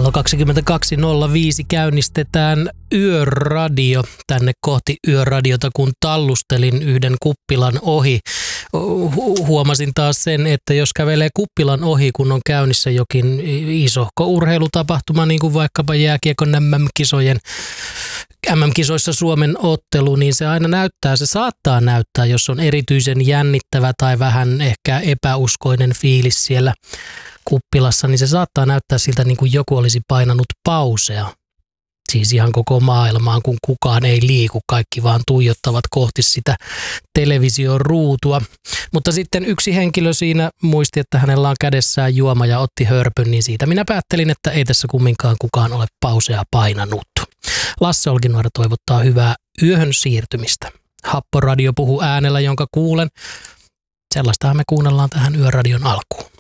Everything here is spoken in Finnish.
Kello 22.05 käynnistetään Yöradio tänne kohti Yöradiota, kun tallustelin yhden kuppilan ohi. Huomasin taas sen, että jos kävelee kuppilan ohi, kun on käynnissä jokin isohko urheilutapahtuma, niin kuin vaikkapa jääkiekon MM-kisoissa Suomen ottelu, niin se aina saattaa näyttää, jos on erityisen jännittävä tai vähän ehkä epäuskoinen fiilis siellä kuppilassa, niin se saattaa näyttää siltä niin kuin joku olisi painanut pausea. Siis ihan koko maailmaan, kun kukaan ei liiku, kaikki vaan tuijottavat kohti sitä television ruutua. Mutta sitten yksi henkilö siinä muisti, että hänellä on kädessään juoma ja otti hörpyn, niin siitä minä päättelin, että ei tässä kumminkaan kukaan ole pausea painanut. Lasse Olkinuora toivottaa hyvää yöhön siirtymistä. Happoradio puhuu äänellä, jonka kuulen. Sellaistahan me kuunnellaan tähän Yöradion alkuun.